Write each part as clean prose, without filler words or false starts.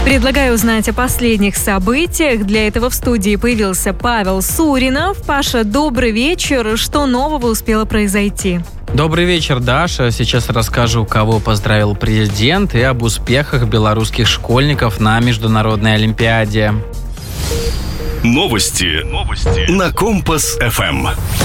Предлагаю узнать о последних событиях. Для этого в студии появился Павел Суринов. Паша, добрый вечер. Что нового успело произойти? Добрый вечер, Даша. Сейчас расскажу, кого поздравил президент и об успехах белорусских школьников на Международной Олимпиаде. Новости на Компас-ФМ.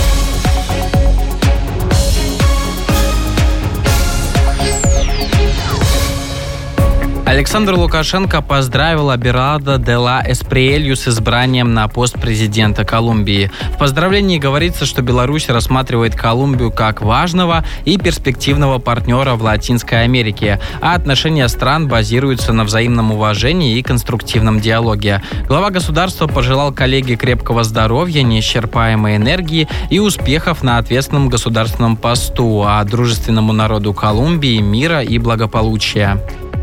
Александр Лукашенко поздравил Аберарда де ла Эсприэлью с избранием на пост президента Колумбии. В поздравлении говорится, что Беларусь рассматривает Колумбию как важного и перспективного партнера в Латинской Америке, а отношения стран базируются на взаимном уважении и конструктивном диалоге. Глава государства пожелал коллеге крепкого здоровья, неисчерпаемой энергии и успехов на ответственном государственном посту, а дружественному народу Колумбии мира и благополучия.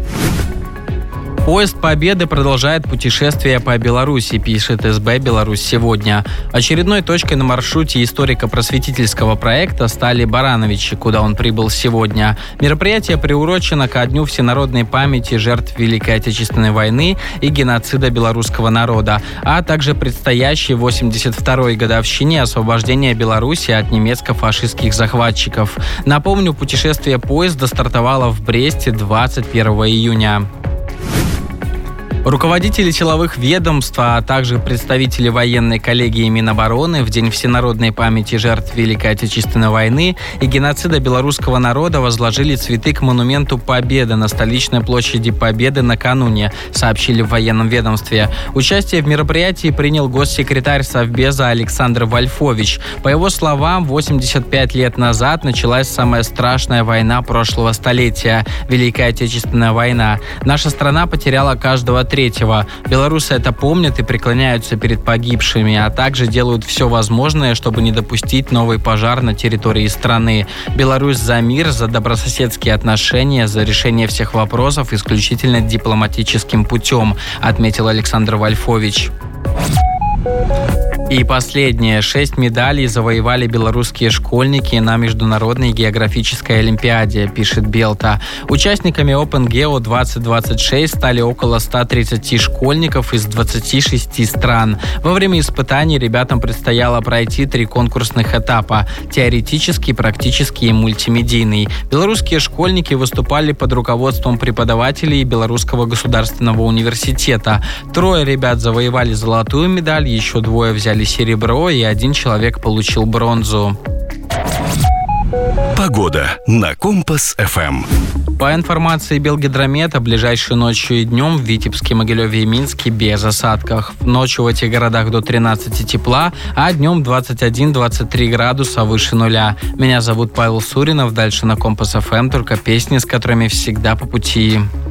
Поезд Победы продолжает путешествие по Беларуси, пишет СБ «Беларусь сегодня». Очередной точкой на маршруте историко-просветительского проекта стали Барановичи, куда он прибыл сегодня. Мероприятие приурочено ко Дню всенародной памяти жертв Великой Отечественной войны и геноцида белорусского народа, а также предстоящей 82-й годовщине освобождения Беларуси от немецко-фашистских захватчиков. Напомню, путешествие поезда стартовало в Бресте 21 июня. Руководители силовых ведомств, а также представители военной коллегии Минобороны в День всенародной памяти жертв Великой Отечественной войны и геноцида белорусского народа возложили цветы к монументу Победы на столичной площади Победы накануне, сообщили в военном ведомстве. Участие в мероприятии принял госсекретарь Совбеза Александр Вольфович. По его словам, 85 лет назад началась самая страшная война прошлого столетия – Великая Отечественная война. Наша страна потеряла каждого третьего. Белорусы это помнят и преклоняются перед погибшими, а также делают все возможное, чтобы не допустить новый пожар на территории страны. Беларусь за мир, за добрососедские отношения, за решение всех вопросов исключительно дипломатическим путем, отметил Александр Вольфович. И последнее. 6 медалей завоевали белорусские школьники на Международной географической олимпиаде, пишет Белта. Участниками OpenGeo 2026 стали около 130 школьников из 26 стран. Во время испытаний ребятам предстояло пройти 3 конкурсных этапа – теоретический, практический и мультимедийный. Белорусские школьники выступали под руководством преподавателей Белорусского государственного университета. 3 ребят завоевали золотую медаль, еще 2 взяли серебро и 1 человек получил бронзу. Погода на Компас-ФМ. По информации Белгидромета, ближайшей ночью и днем в Витебске, Могилеве и Минске без осадков. Ночью в этих городах до 13 тепла, а днем 21-23 градуса выше нуля. Меня зовут Павел Суринов. Дальше на Компас-ФМ только песни, с которыми всегда по пути.